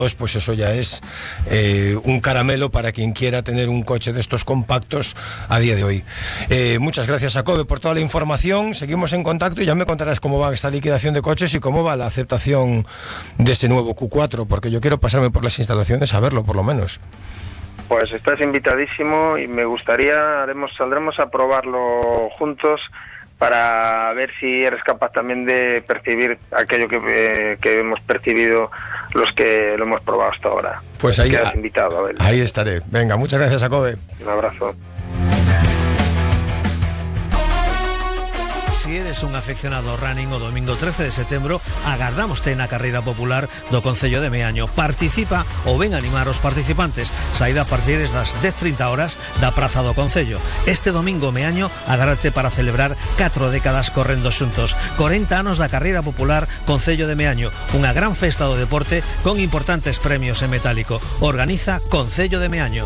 pues eso ya es un caramelo para quien quiera tener un coche de estos compactos a día de hoy. Muchas gracias, Jacobe, por toda la información. Seguimos en contacto y ya me contarás cómo va esta liquidación de coches y cómo va la aceptación de ese nuevo Q4, porque yo quiero pasarme por las instalaciones a verlo, por lo menos. Pues estás invitadísimo y me gustaría, saldremos a probarlo juntos para ver si eres capaz también de percibir aquello que hemos percibido los que lo hemos probado hasta ahora. Pues ahí quedas invitado a verlo. Ahí estaré. Venga, muchas gracias, Jacobe. Un abrazo. Se eres un afeccionado ao running, o domingo 13 de setembro agardámoste na carreira popular do Concello de Meaño. Participa ou ven animar os participantes. Saída a partir das 10:30 horas da Praza do Concello. Este domingo Meaño agárrate para celebrar 4 décadas correndo xuntos. 40 anos da carreira popular Concello de Meaño, unha gran festa do deporte con importantes premios en metálico. Organiza Concello de Meaño.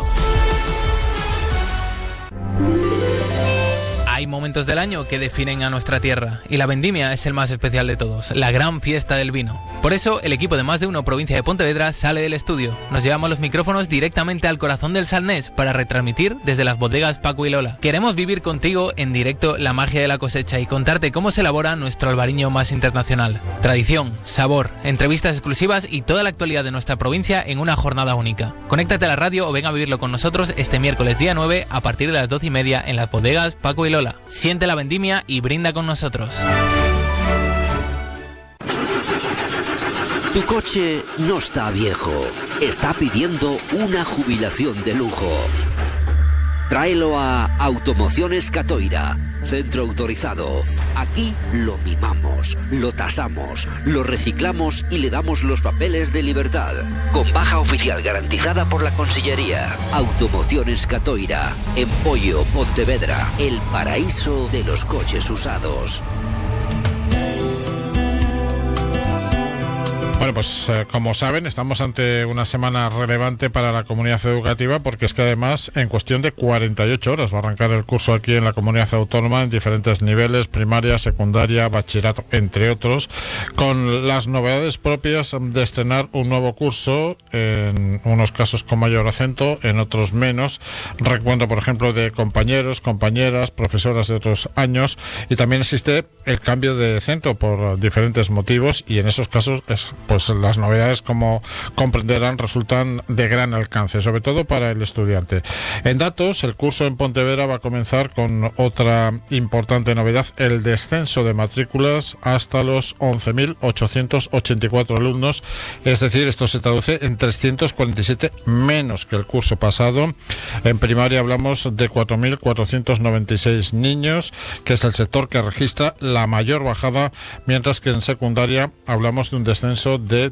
Hay momentos del año que definen a nuestra tierra y la vendimia es el más especial de todos, la gran fiesta del vino. Por eso, el equipo de Más de Uno Provincia de Pontevedra sale del estudio. Nos llevamos los micrófonos directamente al corazón del Salnés para retransmitir desde las bodegas Paco y Lola. Queremos vivir contigo en directo la magia de la cosecha y contarte cómo se elabora nuestro albariño más internacional. Tradición, sabor, entrevistas exclusivas y toda la actualidad de nuestra provincia en una jornada única. Conéctate a la radio o ven a vivirlo con nosotros este miércoles día 9 a partir de las 12:30 en las bodegas Paco y Lola. Siente la vendimia y brinda con nosotros. Tu coche no está viejo, está pidiendo una jubilación de lujo. Tráelo a Automociones Catoira, centro autorizado. Aquí lo mimamos, lo tasamos, lo reciclamos y le damos los papeles de libertad. Con baja oficial garantizada por la Consellería. Automociones Catoira, en Pollo, Pontevedra, el paraíso de los coches usados. Bueno, pues como saben, estamos ante una semana relevante para la comunidad educativa porque es que además en cuestión de 48 horas va a arrancar el curso aquí en la comunidad autónoma en diferentes niveles, primaria, secundaria, bachillerato, entre otros, con las novedades propias de estrenar un nuevo curso, en unos casos con mayor acento, en otros menos, recuento por ejemplo de compañeros, compañeras, profesoras de otros años, y también existe el cambio de centro por diferentes motivos y en esos casos pues las novedades, como comprenderán, resultan de gran alcance, sobre todo para el estudiante. En datos, el curso en Pontevedra va a comenzar con otra importante novedad, el descenso de matrículas hasta los 11.884 alumnos, es decir, esto se traduce en 347 menos que el curso pasado. En primaria hablamos de 4.496 niños, que es el sector que registra la mayor bajada, mientras que en secundaria hablamos de un descenso de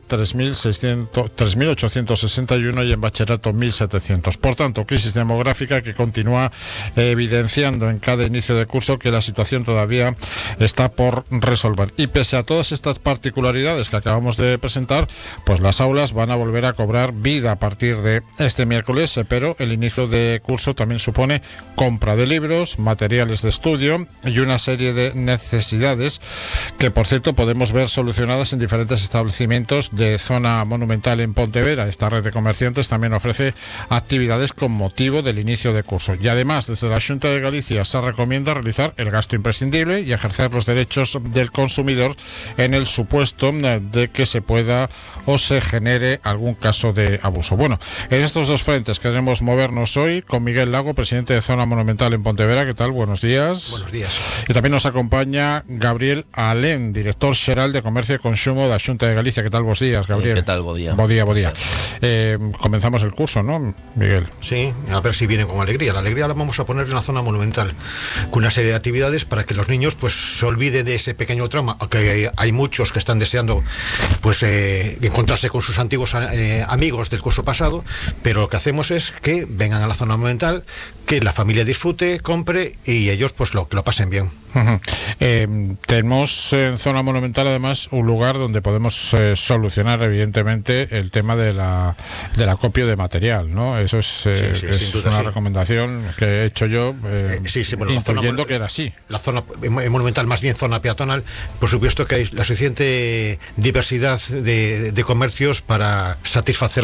3.861 y en bachillerato 1.700. Por tanto, crisis demográfica que continúa evidenciando en cada inicio de curso que la situación todavía está por resolver. Y pese a todas estas particularidades que acabamos de presentar, pues las aulas van a volver a cobrar vida a partir de este miércoles, pero el inicio de curso también supone compra de libros, materiales de estudio y una serie de necesidades que, por cierto, podemos ver solucionadas en diferentes establecimientos de zona monumental en Pontevedra. Esta red de comerciantes también ofrece actividades con motivo del inicio de curso. Y además, desde la Xunta de Galicia se recomienda realizar el gasto imprescindible y ejercer los derechos del consumidor en el supuesto de que se pueda o se genere algún caso de abuso. Bueno, en estos dos frentes queremos movernos hoy con Miguel Lago, presidente de Zona Monumental en Pontevedra. ¿Qué tal? Buenos días. Buenos días. Y también nos acompaña Gabriel Alén, director xeral de Comercio e Consumo da Xunta de Galicia. ¿Qué tal? Bos días, Gabriel. ¿Qué tal? Bo día. Bo día. Comenzamos el curso, ¿no, Miguel? Sí, a ver si vienen con alegría. La alegría la vamos a poner en la zona monumental, con una serie de actividades para que los niños pues se olviden de ese pequeño trauma, aunque hay muchos que están deseando pues encontrarse con sus antiguos amigos del curso pasado, pero lo que hacemos es que vengan a la zona monumental, que la familia disfrute, compre y ellos pues que lo pasen bien. Uh-huh. Tenemos en Zona Monumental además un lugar donde podemos solucionar evidentemente el tema del acopio de material, ¿no? Eso es, una recomendación que he hecho yo, intuyendo que era así. La zona monumental, más bien zona peatonal, por supuesto que hay la suficiente diversidad de comercios para satisfacer